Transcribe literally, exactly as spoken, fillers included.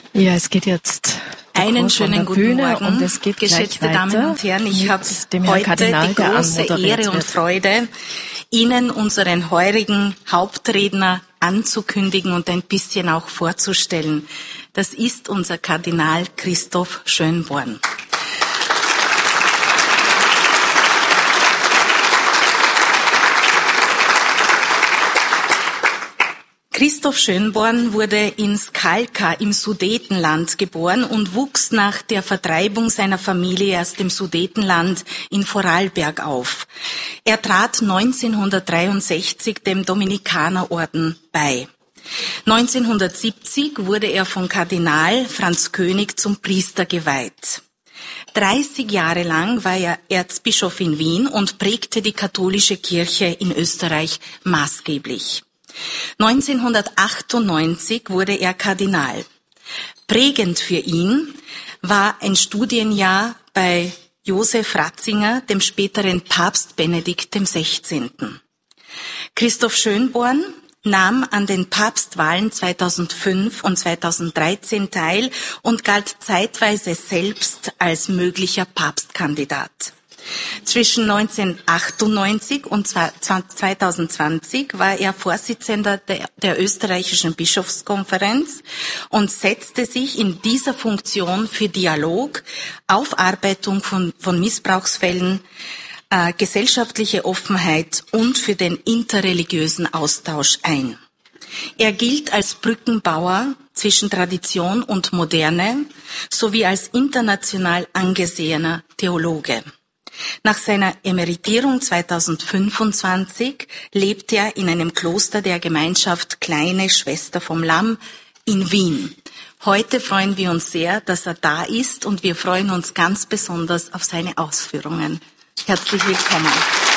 Ja, es geht jetzt einen schönen guten Bühne Morgen, und es geht geschätzte Damen und Herren. Ich habe heute Kardinal, die große Ehre und wird. Freude, Ihnen unseren heurigen Hauptredner anzukündigen und ein bisschen auch vorzustellen. Das ist unser Kardinal Christoph Schönborn. Christoph Schönborn wurde in Skalka im Sudetenland geboren und wuchs nach der Vertreibung seiner Familie aus dem Sudetenland in Vorarlberg auf. Er trat neunzehnhundertdreiundsechzig dem Dominikanerorden bei. neunzehnhundertsiebzig wurde er von Kardinal Franz König zum Priester geweiht. dreißig Jahre lang war er Erzbischof in Wien und prägte die katholische Kirche in Österreich maßgeblich. neunzehnhundertachtundneunzig wurde er Kardinal. Prägend für ihn war ein Studienjahr bei Josef Ratzinger, dem späteren Papst Benedikt dem Sechzehnten. Christoph Schönborn nahm an den Papstwahlen zweitausendfünf und zweitausenddreizehn teil und galt zeitweise selbst als möglicher Papstkandidat. Zwischen neunzehnhundertachtundneunzig und zweitausendzwanzig war er Vorsitzender der, der österreichischen Bischofskonferenz und setzte sich in dieser Funktion für Dialog, Aufarbeitung von, von Missbrauchsfällen, äh, gesellschaftliche Offenheit und für den interreligiösen Austausch ein. Er gilt als Brückenbauer zwischen Tradition und Moderne sowie als international angesehener Theologe. Nach seiner Emeritierung zweitausendfünfundzwanzig lebt er in einem Kloster der Gemeinschaft Kleine Schwester vom Lamm in Wien. Heute freuen wir uns sehr, dass er da ist und wir freuen uns ganz besonders auf seine Ausführungen. Herzlich willkommen.